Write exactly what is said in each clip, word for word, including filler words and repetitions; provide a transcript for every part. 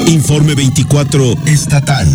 Informe veinticuatro Estatal.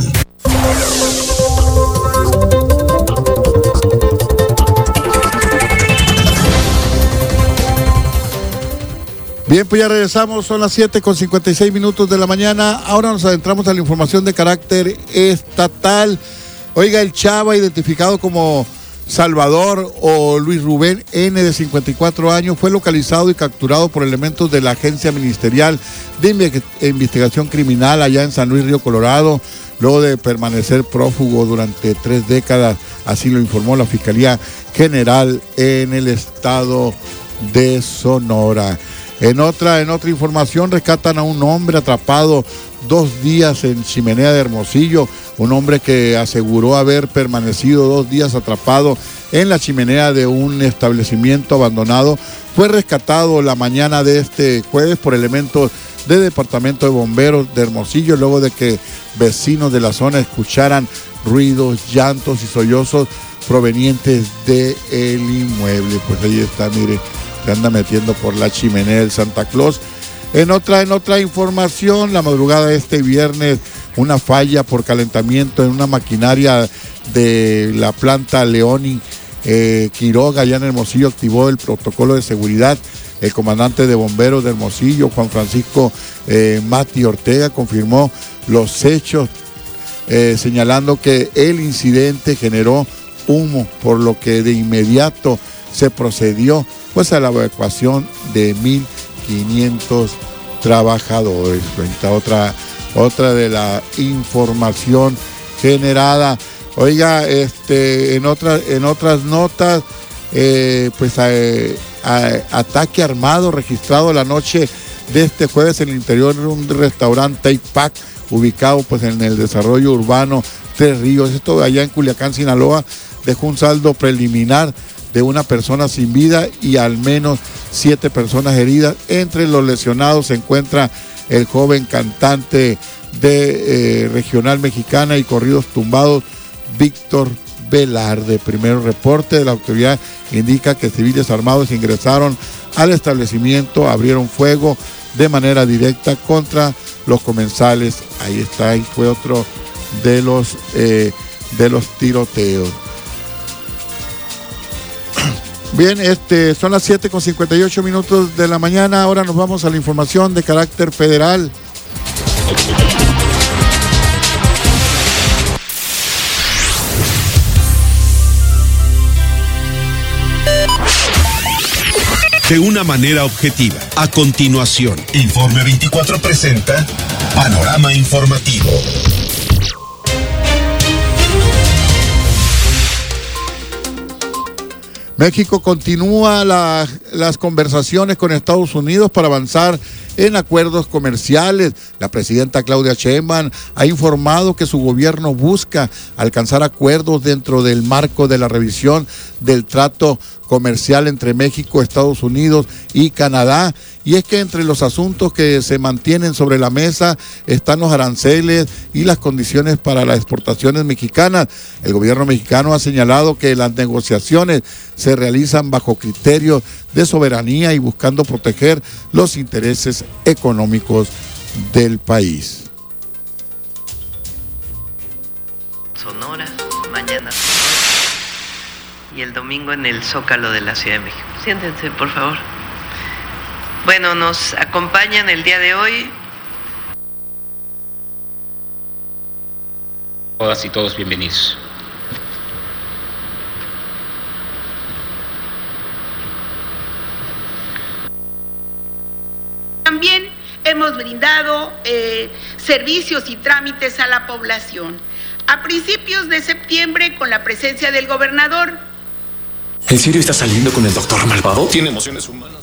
Bien, pues ya regresamos, son las siete con cincuenta y seis minutos de la mañana. Ahora nos adentramos a la información de carácter estatal. Oiga, el chava identificado como Salvador o Luis Rubén N, de cincuenta y cuatro años, fue localizado y capturado por elementos de la Agencia Ministerial de Investigación Criminal allá en San Luis Río Colorado, luego de permanecer prófugo durante tres décadas, así lo informó la Fiscalía General en el estado de Sonora. En otra, en otra información, rescatan a un hombre atrapado dos días en Chimenea de Hermosillo, un hombre que aseguró haber permanecido dos días atrapado en la chimenea de un establecimiento abandonado. Fue rescatado la mañana de este jueves por elementos del Departamento de Bomberos de Hermosillo, luego de que vecinos de la zona escucharan ruidos, llantos y sollozos provenientes del inmueble. Pues ahí está, mire, se anda metiendo por la chimenea del Santa Claus. En otra, en otra información, la madrugada de este viernes, una falla por calentamiento en una maquinaria de la planta Leoni eh, Quiroga, allá en Hermosillo, activó el protocolo de seguridad. El comandante de bomberos de Hermosillo, Juan Francisco eh, Mati Ortega, confirmó los hechos, eh, señalando que el incidente generó humo, por lo que de inmediato se procedió pues a la evacuación de mil quinientos trabajadores. Cuenta otra, otra de la información generada. Oiga, este, en, otra, en otras notas, eh, pues a, a, ataque armado registrado la noche de este jueves en el interior de un restaurante Teipac, ubicado pues en el desarrollo urbano Tres Ríos, esto allá en Culiacán, Sinaloa, dejó un saldo preliminar de una persona sin vida y al menos siete personas heridas. Entre los lesionados se encuentra el joven cantante de eh, Regional Mexicana y Corridos Tumbados, Víctor Velarde. Primero reporte de la autoridad indica que civiles armados ingresaron al establecimiento, abrieron fuego de manera directa contra los comensales. Ahí está, ahí fue otro de los, eh, de los tiroteos. Bien, este, son las siete con cincuenta y ocho minutos de la mañana. Ahora nos vamos a la información de carácter federal. De una manera objetiva. A continuación, Informe veinticuatro presenta Panorama Informativo. México continúa la, las conversaciones con Estados Unidos para avanzar en acuerdos comerciales. La presidenta Claudia Sheinbaum ha informado que su gobierno busca alcanzar acuerdos dentro del marco de la revisión del trato comercial entre México, Estados Unidos y Canadá. Y es que entre los asuntos que se mantienen sobre la mesa están los aranceles y las condiciones para las exportaciones mexicanas. El gobierno mexicano ha señalado que las negociaciones se realizan bajo criterios de soberanía y buscando proteger los intereses económicos del país. Sonora, mañana y el domingo en el Zócalo de la Ciudad de México. Siéntense, por favor. Bueno, nos acompañan el día de hoy. Todas y todos bienvenidos. También hemos brindado eh, servicios y trámites a la población. A principios de septiembre, con la presencia del gobernador. ¿En serio está saliendo con el doctor Malvado? Tiene emociones humanas.